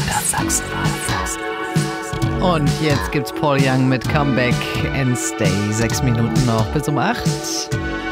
Sachsen. Und jetzt gibt's Paul Young mit Comeback and Stay. 6 Minuten noch bis um 8.